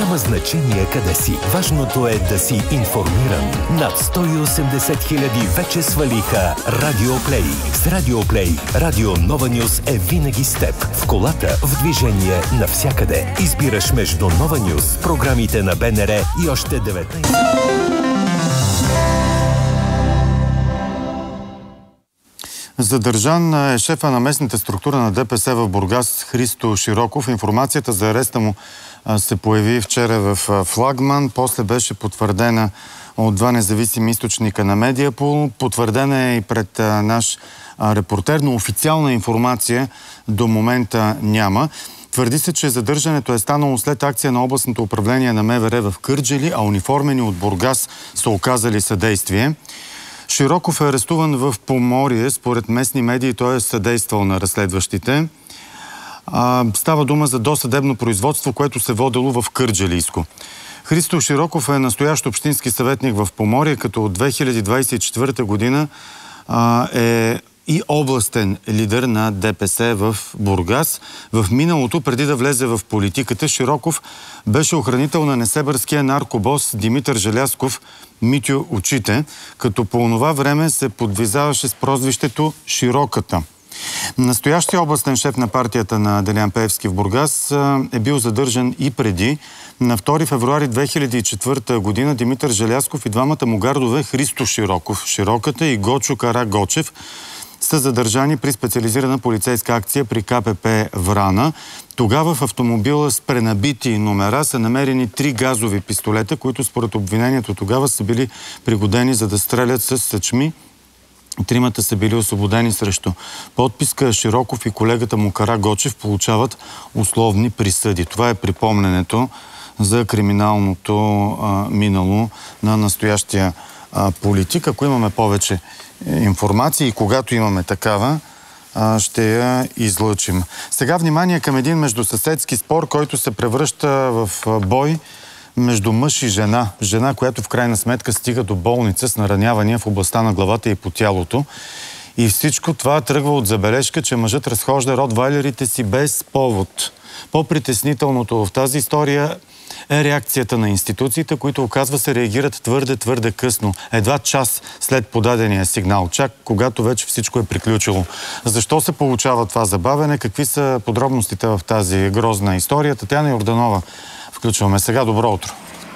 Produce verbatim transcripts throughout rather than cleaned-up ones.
Няма значение къде си. Важното е да си информиран. Над сто и осемдесет хиляди вече свалиха Радиоплей. С Радиоплей Радио Нова Нюз е винаги с теб. В колата, в движение, навсякъде. Избираш между Нова Нюз, програмите на БНР и още деветнайсет. Задържан е шефа на местната структура на ДПС в Бургас Христо Широков. Информацията за ареста му се появи вчера в Флагман. После беше потвърдена от два независими източника на Медиапол. Потвърдена е и пред наш репортер, но официална информация до момента няма. Твърди се, че задържането е станало след акция на областното управление на МВР в Кърджали, а униформени от Бургас са оказали съдействие. Широков е арестуван в Поморие. Според местни медии той е съдействал на разследващите. А, става дума за досъдебно производство, което се водело в Кърджалийско. Христо Широков е настоящ общински съветник в Поморие, като от две хиляди двадесет и четвърта година а, е и областен лидер на ДПС в Бургас. В миналото, преди да влезе в политиката, Широков беше охранител на несебърския наркобос Димитър Желязков Митю Очите, като по онова време се подвизаваше с прозвището Широката. Настоящия областен шеф на партията на Делян Пеевски в Бургас е бил задържан и преди. На втори февруари две хиляди и четвърта година Димитър Желязков и двамата му гардове Христо Широков, Широката, и Гочо Карагочев са задържани при специализирана полицейска акция при КПП Врана. Тогава в автомобила с пренабити номера са намерени три газови пистолета, които според обвинението тогава са били пригодени за да стрелят с съчми. Тримата са били освободени срещу подписка. Широков и колегата му Карагочев получават условни присъди. Това е припомненето за криминалното а, минало на настоящия а, политик. Ако имаме повече информация и когато имаме такава, а, ще я излъчим. Сега внимание към един междусъседски спор, който се превръща в бой между мъж и жена. Жена, която в крайна сметка стига до болница с наранявания в областта на главата и по тялото. И всичко това тръгва от забележка, че мъжът разхожда ротвайлерите си без повод. По-притеснителното в тази история е реакцията на институциите, които, оказва се, реагират твърде, твърде късно. Едва час след подадения сигнал, чак когато вече всичко е приключило. Защо се получава това забавене? Какви са подробностите в тази грозна история? Татяна Йорданова включваме сега. Добро утро!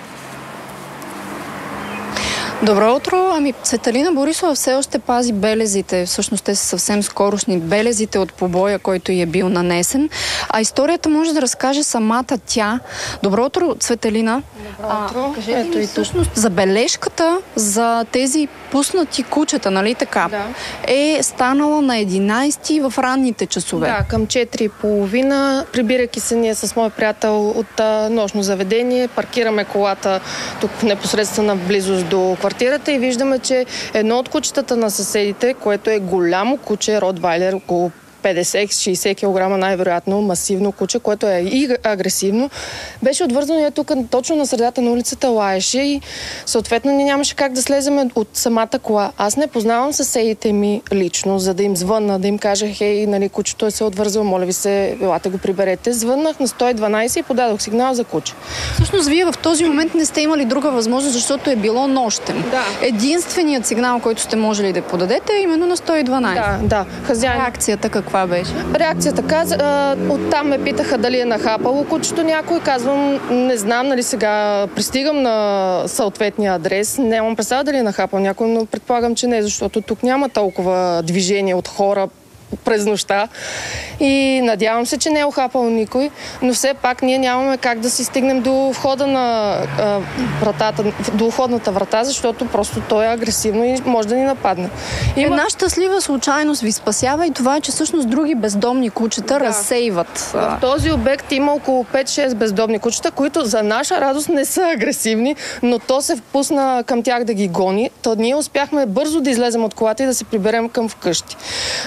Добро утро! Ами, Цветелина Борисова все още пази белезите. Всъщност те са съвсем скорошни. Белезите от побоя, който й е бил нанесен. А историята може да разкаже самата тя. Добро утро, Цветелина! Добро утро! Кажете Ето ми всъщност забележката за тези пуснати кучета, нали така? Да. Е станала на единайсети в ранните часове. Да, към четири и половина, прибирайки се ние с мой приятел от а, нощно заведение, паркираме колата тук в непосредствена близост до квартирата и виждаме, че едно от кучетата на съседите, което е голямо куче, ротвайлер, около петдесет до шейсет килограма, най-вероятно масивно куче, което е и агресивно, беше отвързано и тук точно на средата на улицата лаеше и съответно ние нямаше как да слеземе от самата кола. Аз не познавам съседите ми лично, за да им звънна, да им кажа, хей, нали, кучето е се отвързало, моля ви се, елате го приберете. Звъннах на сто и дванайсет и подадох сигнал за куче. Всъщност вие в този момент не сте имали друга възможност, защото е било нощем. Да. Единственият сигнал, който сте можели да подадете, е именно на сто и дванайсет. Да, да. Хазяин. Реакцията каква беше? Реакцията каза, оттам ме питаха дали е нахапало кучето някой. Казвам, не знам, нали сега пристигам на съответния адрес. Нямам представа дали е нахапал някой, но предполагам, че не, защото тук няма толкова движение от хора през нощта и надявам се, че не е охапал никой, но все пак ние нямаме как да си стигнем до входа на а, вратата, до входната врата, защото просто той е агресивно и може да ни нападне. Има... Една щастлива случайност ви спасява и това е, че всъщност други бездомни кучета да. разсейват. В този обект има около пет-шест бездомни кучета, които за наша радост не са агресивни, но то се впусна към тях да ги гони. То ние успяхме бързо да излезем от колата и да се приберем към вкъщи. Но това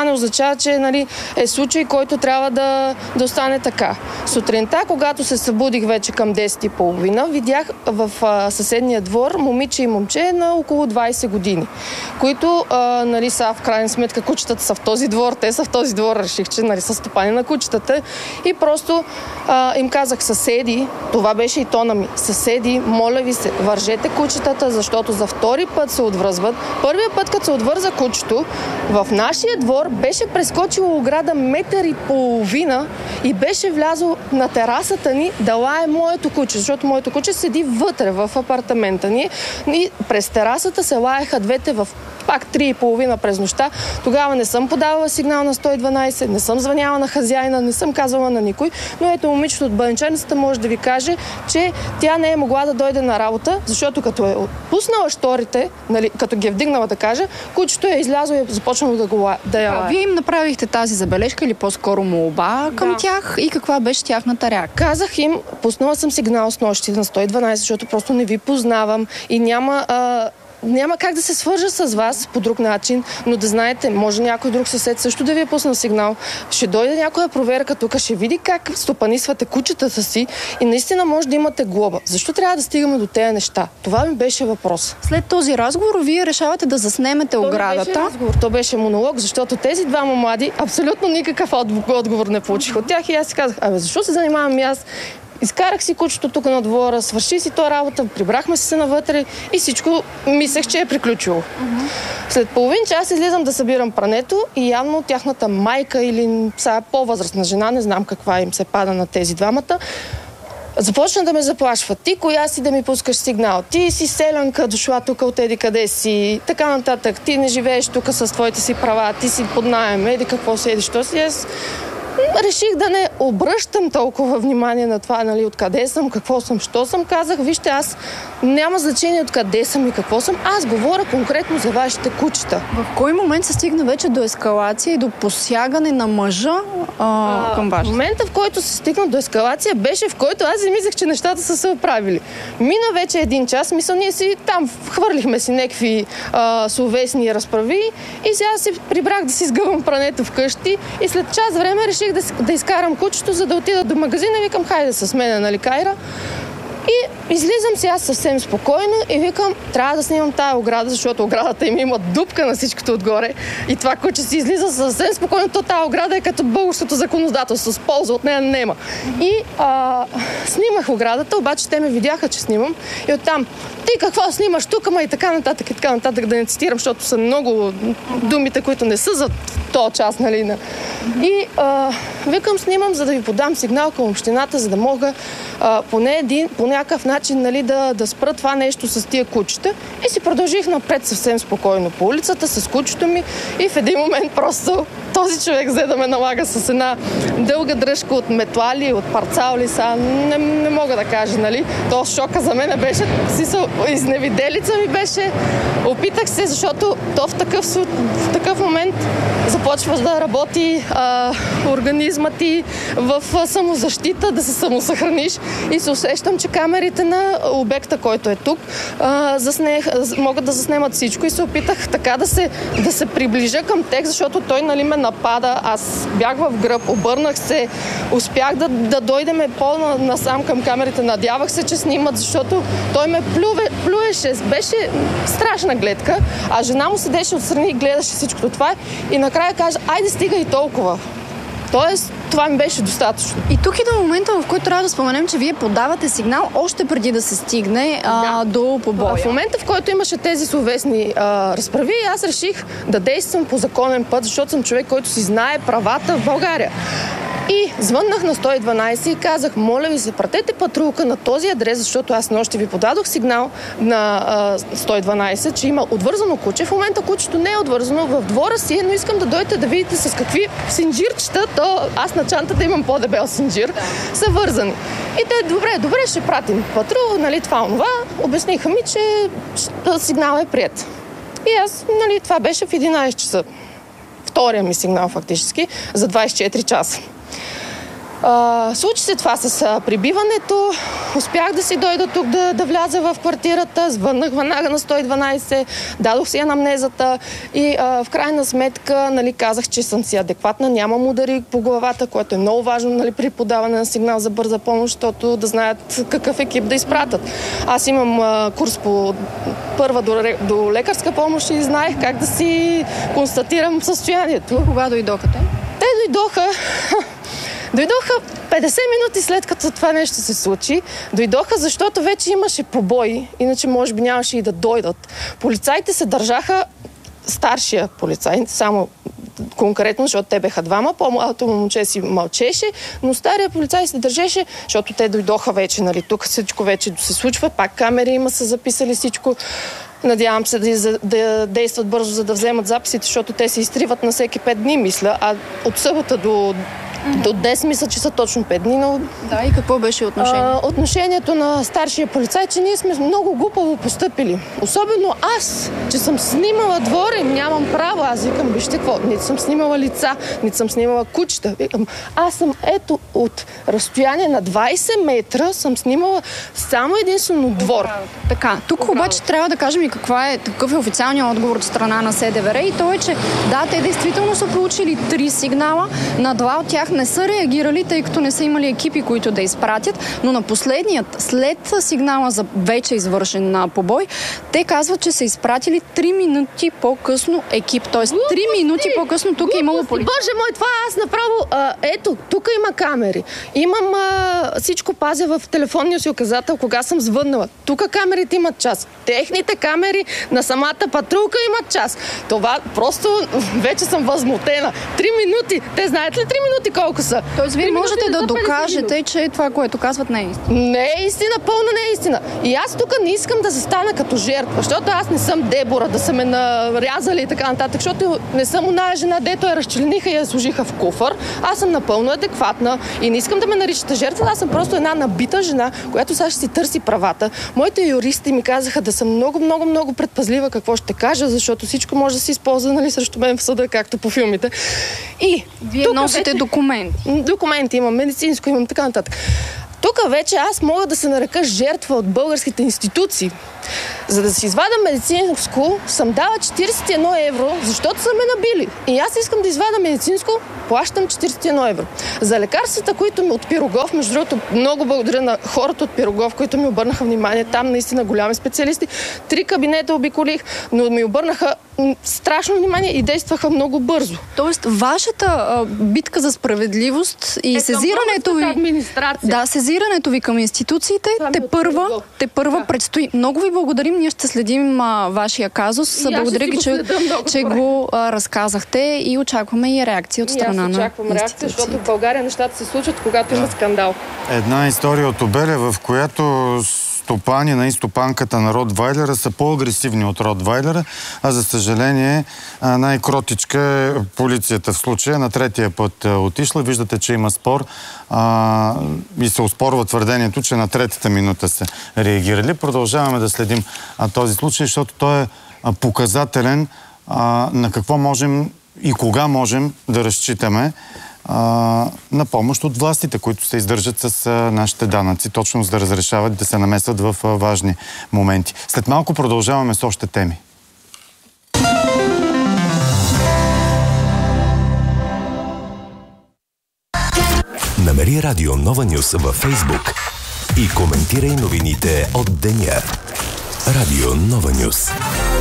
не означава, че нали, е случай, който трябва да, да остане така. Сутринта, когато се събудих вече към десет и половина, видях в а, съседния двор момиче и момче на около двайсет години, които а, нали, са в крайна сметка кучетата са в този двор, те са в този двор, реших, че нали, са стопани на кучетата и просто а, им казах: съседи, това беше и тона ми, съседи, моля ви се, вържете кучетата, защото за втори път се отвръзват. Първият път, като се отвърза кучето, в нашия двор беше прескочило ограда метър и половина и беше влязло на терасата ни да лае моето куче, защото моето куче седи вътре в апартамента ни и през терасата се лаеха двете в пак три и половина през нощта. Тогава не съм подавала сигнал на сто и дванайсет, не съм звъняла на хазяина, не съм казвала на никой, но ето момичето от баничарницата може да ви каже, че тя не е могла да дойде на работа, защото като е пуснала шторите, нали, като ги е вдигнала да кажа, кучето е излязло и е започнало да, го, да я лае. Вие им направихте тази забележка или по-скоро молба към да. тях и каква беше тяхната реакция? Казах им, пуснала съм сигнал с нощи на сто и дванайсет, защото просто не ви познавам и няма... А, Няма как да се свържа с вас по друг начин, но да знаете, може някой друг съсед също да ви е пуснал сигнал. Ще дойде някоя проверка тук, ще види как стопанисвате кучетата си и наистина може да имате глоба. Защо трябва да стигаме до тези неща? Това ми беше въпрос. След този разговор вие решавате да заснемете оградата. То разговор, то беше монолог, защото тези двама млади абсолютно никакъв отговор не получих от тях и аз си казах: абе, защо се занимавам и аз? Изкарах си кучето тук на двора, свърши си то работа, прибрахме се навътре и всичко мислех, че е приключило. Uh-huh. След половин час излизам да събирам прането и явно тяхната майка или сега по-възрастна жена, не знам каква им се пада на тези двамата, започна да ме заплашва. Ти коя си да ми пускаш сигнал? Ти си селянка, дошла тук от еди къде си, така нататък. Ти не живееш тук с твоите си права, ти си под наем, еди какво си, еди що си. Аз реших да не обръщам толкова внимание на това, нали, откъде съм, какво съм, що съм. Казах: вижте, аз няма значение откъде съм и какво съм, аз говоря конкретно за вашите кучета. В кой момент се стигна вече до ескалация и до посягане на мъжа а, а, към вас? Момента, в който се стигна до ескалация, беше в който аз си мислех, че нещата са се оправили. Мина вече един час, мисля, ние си там хвърлихме си някакви а, словесни разправи и сега си прибрах да си сгъвам прането вкъщи и след час време реших да, да изкарам кучето, за да отида до магазина и викам: хайде с мене, нали, Кайра. И излизам си аз съвсем спокойно и викам: трябва да снимам тая ограда, защото оградата им има дупка на всичкото отгоре. И това куче си излиза съвсем спокойно, то тая ограда е като българското законодателство, с полза от нея нема. И а, снимах оградата, обаче те ме видяха, че снимам. И оттам: ти какво снимаш тук, ма и така нататък, и така нататък, да не цитирам, защото са много думите, които не са за този час, нали. И а, викам: снимам, за да ви подам сигнал към общината, за да мога а, поне един, по някакъв начин, нали, да, да спра това нещо с тия кучета. И си продължих напред съвсем спокойно по улицата с кучето ми и в един момент просто този човек взе да ме налага с една дълга дръжка от метлали, от парцали, са, не, не мога да кажа, нали. То шока за мен беше, изневиделица ми беше. Опитах се, защото то в такъв, в такъв момент започваш да работи а, организмът ти в самозащита, да се самосъхраниш и се усещам, че камерите на обекта, който е тук, а, заснех, могат да заснемат всичко и се опитах така да се, да се приближа към тях, защото той, нали, ме напада. Аз бях в гръб, обърнах се, успях да, да дойдеме по-насам към камерите, надявах се, че снимат, защото той ме плюве, плюеше, беше страшна гледка, а жена му седеше отстрани и гледаше всичкото това и накрая каза: айде стига и толкова. Тоест, това ми беше достатъчно. И тук идва момента, в който трябва да споменем, че вие подавате сигнал още преди да се стигне а, да. до побоя. В момента, в който имаше тези словесни а, разправи, аз реших да действам по законен път, защото съм човек, който си знае правата в България. И звъннах на сто и дванайсет и казах: моля ви се, пратете патрулка на този адрес, защото аз нощи ви подадох сигнал на а, сто и дванайсет, че има отвързано куче. В момента кучето не е отвързано, в двора си е, но искам да дойдете да видите с какви синджирчета, то аз на чантата имам по-дебел синджир, са вързани. И те: добре, добре, ще пратим патрул, нали, това, онова. Обясниха ми, че сигнал е приет. И аз, нали, това беше в единайсет часа. Втория ми сигнал фактически за двайсет и четири часа. А, случи се това с а, прибиването. Успях да си дойда тук да, да вляза в квартирата. Звъннах веднага на сто и дванайсет, дадох си анамнезата и а, в крайна сметка нали, казах, че съм си адекватна, нямам удари по главата, което е много важно нали, при подаване на сигнал за бърза помощ, защото да знаят какъв екип да изпратят. Аз имам а, курс по първа до, до лекарска помощ и знаех как да си констатирам състоянието. Кога дойдоха те? Те дойдоха... Дойдоха петдесет минути след като това нещо се случи. Дойдоха, защото вече имаше побои, иначе може би нямаше и да дойдат. Полицаите се държаха, старшия полицай, само конкретно, защото те беха двама, по-малото момче си мълчеше, но стария полицай се държеше, защото те дойдоха вече, нали, тук всичко вече се случва, пак камери има, са записали всичко. Надявам се да, да действат бързо, за да вземат записите, защото те се изтриват на всеки пет дни, мисля, а от събота до До днес мисля, че са точно пет дни, но... Да, и какво беше отношението? А, отношението на старшия полицай, че ние сме много глупаво постъпили. Особено аз, че съм снимала двора, нямам право. Аз викам, вижте какво, нито съм снимала лица, нито съм снимала кучета. Викам, аз съм ето от разстояние на двайсет метра съм снимала само единствено двор. Така, тук обаче трябва да кажем и каква е, какъв е официалният отговор от страна на СДВР и то е, че да, те действително са получили три сигнала, на два от тях не са реагирали, тъй като не са имали екипи, които да изпратят, но на последният, след сигнала за вече извършен на побой, те казват, че са изпратили три минути по-късно екип. Тоест три минути по-късно тук е имало полиция. Боже мой, това аз направо... А, ето, тук има камери. Имам а, всичко пазя в телефонния си указател, кога съм звъннала. Тук камерите имат час. Техните камери на самата патрулка имат час. Това просто вече съм възмутена. Три минути. Те знаят ли три минути колко са? Тоест вие можете да докажете, че това, което казват, не е истина. Не е истина, пълно не е истина. И аз тук не искам да застана като жертва, защото аз не съм Дебора, да са ме нарязали и така нататък, защото не съм оная жена, дето я разчлениха и я сложиха в куфър. Аз съм напълно адекватна и не искам да ме наричате жертва, аз съм просто една набита жена, която сега ще си търси правата. Моите юристи ми казаха да съм много, много, много предпазлива какво ще кажа, защото всичко може да се използва нали, срещу мен в съда, както по филмите. И вие носите вече... документи. Документи имам, медицинско имам, така нататък. Тук вече аз мога да се нарека жертва от българските институции. За да си извада медицинско, съм дала четирийсет и едно евро, защото са ме набили. И аз искам да извада медицинско, плащам четирийсет и едно евро. За лекарствата, които ми от Пирогов, между другото, много благодаря на хората от Пирогов, които ми обърнаха внимание. Там наистина голями специалисти. Три кабинета обиколих, но ми обърнаха страшно внимание и действаха много бързо. Тоест, вашата а, битка за справедливост и е, сезирането ви... администрация. Да, сезирането ви към институциите, те първа, те първа да. предстои. Много ви благодарим, ние ще следим а, вашия казус. Благодаря ги, че, че го а, разказахте и очакваме и реакция от страна на очаквам реакция, защото в България нещата се случват, когато да. има скандал. Една история от Обеля, в която стопанина и стопанката на Ротвайлера са по-агресивни от Ротвайлера, а за съжаление най-кротичка е полицията в случая. На третия път отишла. Виждате, че има спор а, и се оспорва твърдението, че на третата минута са реагирали. Продължаваме да следим а, този случай, защото той е а, показателен а, на какво можем и кога можем да разчитаме на помощ от властите, които се издържат с нашите данъци, точно за да разрешават да се намесват в важни моменти. След малко продължаваме с още теми. Намери Радио Нова Нюс във Фейсбук и коментирай новините от деня. Радио Нова Нюс.